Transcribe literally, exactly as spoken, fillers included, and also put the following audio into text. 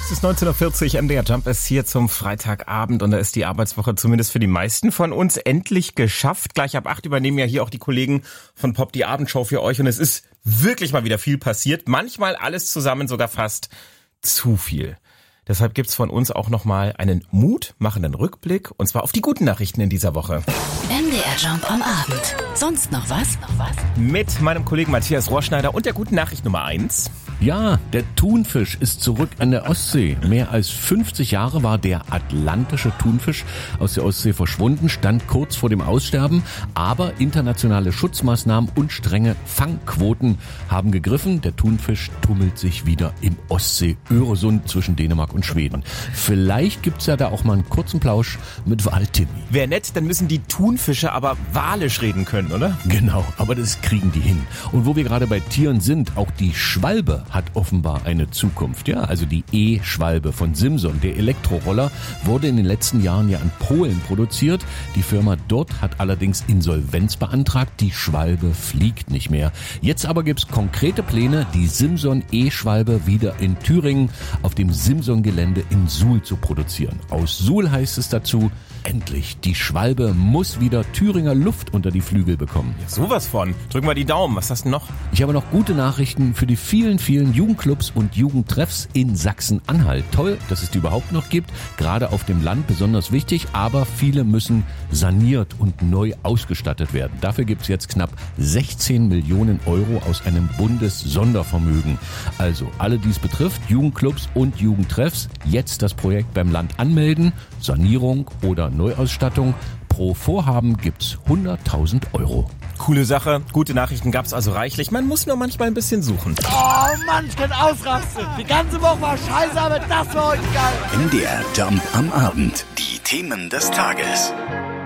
Es ist neunzehn Uhr vierzig, M D R Jump ist hier zum Freitagabend und da ist die Arbeitswoche zumindest für die meisten von uns endlich geschafft. Gleich ab acht übernehmen ja hier auch die Kollegen von Pop die Abendshow für euch und es ist wirklich mal wieder viel passiert. Manchmal alles zusammen sogar fast zu viel. Deshalb gibt's von uns auch nochmal einen mutmachenden Rückblick und zwar auf die guten Nachrichten in dieser Woche. M D R Jump am Abend. Sonst noch was? Noch was? Mit meinem Kollegen Matthias Rohrschneider und der guten Nachricht Nummer eins. Ja, der Thunfisch ist zurück an der Ostsee. Mehr als fünfzig Jahre war der atlantische Thunfisch aus der Ostsee verschwunden, stand kurz vor dem Aussterben. Aber internationale Schutzmaßnahmen und strenge Fangquoten haben gegriffen. Der Thunfisch tummelt sich wieder im Ostsee-Öresund zwischen Dänemark und Schweden. Vielleicht gibt's ja da auch mal einen kurzen Plausch mit Wal-Timmy. Wäre nett, dann müssen die Thunfische aber walisch reden können, oder? Genau, aber das kriegen die hin. Und wo wir gerade bei Tieren sind, auch die Schwalbe hat offenbar eine Zukunft. Ja, also die E-Schwalbe von Simson, der Elektroroller, wurde in den letzten Jahren ja in Polen produziert. Die Firma dort hat allerdings Insolvenz beantragt. Die Schwalbe fliegt nicht mehr. Jetzt aber gibt's konkrete Pläne, die Simson E-Schwalbe wieder in Thüringen auf dem Simson-Gelände in Suhl zu produzieren. Aus Suhl heißt es dazu: endlich, die Schwalbe muss wieder Thüringer Luft unter die Flügel bekommen. Ja, sowas von. Drücken wir die Daumen. Was hast du noch? Ich habe noch gute Nachrichten für die vielen, vielen Jugendclubs und Jugendtreffs in Sachsen-Anhalt. Toll, dass es die überhaupt noch gibt. Gerade auf dem Land besonders wichtig, aber viele müssen saniert und neu ausgestattet werden. Dafür gibt es jetzt knapp sechzehn Millionen Euro aus einem Bundessondervermögen. Also alle, die es betrifft, Jugendclubs und Jugendtreffs, jetzt das Projekt beim Land anmelden. Sanierung oder Neuausstattung. Pro Vorhaben gibt's hunderttausend Euro. Coole Sache. Gute Nachrichten gab's also reichlich. Man muss nur manchmal ein bisschen suchen. Oh Mann, ich kann ausrasten. Die ganze Woche war scheiße, aber das war heute geil. M D R Jump am Abend. Die Themen des Tages.